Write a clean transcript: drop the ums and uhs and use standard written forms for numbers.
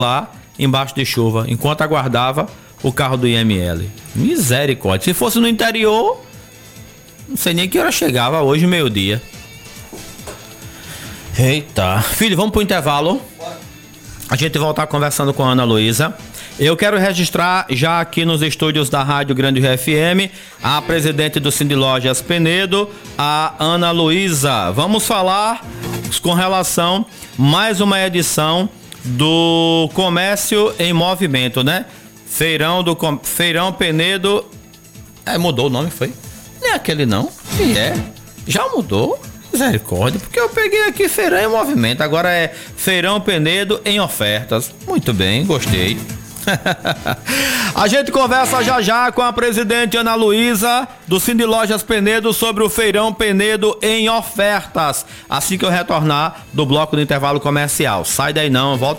lá embaixo de chuva, enquanto aguardava o carro do IML. Misericórdia. Se fosse no interior, não sei nem que hora chegava, hoje meio-dia. Eita. Filho, vamos pro intervalo. A gente voltar conversando com a Ana Luísa. Eu quero registrar já aqui nos estúdios da Rádio Grande Rio FM a presidente do Cindy Lojas Penedo, a Ana Luísa. Vamos falar com relação mais uma edição do Comércio em Movimento, né? Feirão Penedo. Mudou o nome, foi? Nem aquele não. E já mudou. Misericórdia, porque eu peguei aqui Feirão em Movimento, agora é Feirão Penedo em ofertas. Muito bem, gostei. A gente conversa já com a presidente Ana Luísa do Cindy Lojas Penedo sobre o Feirão Penedo em ofertas, assim que eu retornar do bloco do intervalo comercial. Sai daí não, volto